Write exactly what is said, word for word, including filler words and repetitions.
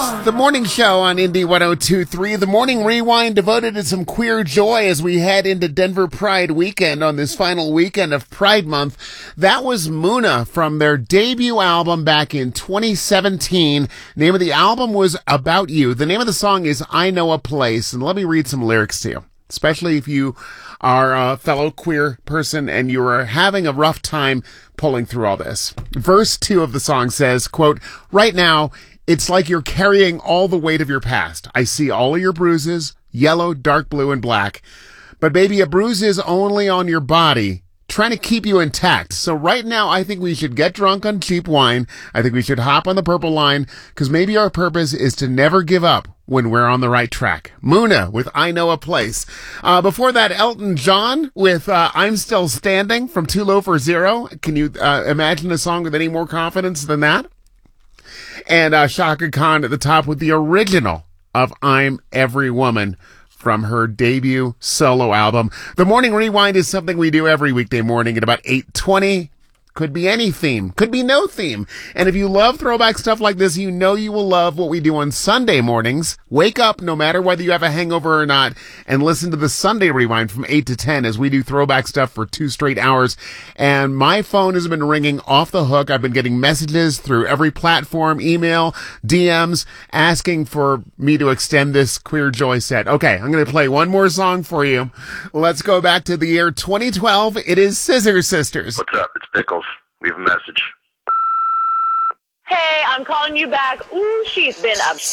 The morning show on Indy one oh two point three. The morning rewind devoted to some queer joy as we head into Denver Pride weekend on this final weekend of Pride Month. That was Muna from their debut album back in twenty seventeen. Name of the album was About You. The name of the song is I Know a Place. And let me read some lyrics to you, especially if you are a fellow queer person and you are having a rough time pulling through all this. Verse two of the song says, quote, "Right now, it's like you're carrying all the weight of your past. I see all of your bruises, yellow, dark blue, and black. But baby, a bruise is only on your body, trying to keep you intact. So right now, I think we should get drunk on cheap wine. I think we should hop on the purple line, because maybe our purpose is to never give up when we're on the right track." Muna with I Know a Place. Uh, before that, Elton John with uh, I'm Still Standing from Too Low for Zero. Can you uh, imagine a song with any more confidence than that? And uh, Chaka Khan at the top with the original of I'm Every Woman from her debut solo album. The Morning Rewind is something we do every weekday morning at about eight twenty. Could be any theme. Could be no theme. And if you love throwback stuff like this, you know you will love what we do on Sunday mornings. Wake up, no matter whether you have a hangover or not, and listen to the Sunday Rewind from eight to ten as we do throwback stuff for two straight hours. And my phone has been ringing off the hook. I've been getting messages through every platform, email, D Ms, asking for me to extend this Queer Joy set. Okay, I'm going to play one more song for you. Let's go back to the year twenty twelve. It is Scissor Sisters. What's up? It's Pickles. Leave a message. Hey, I'm calling you back. Ooh, she's been upset.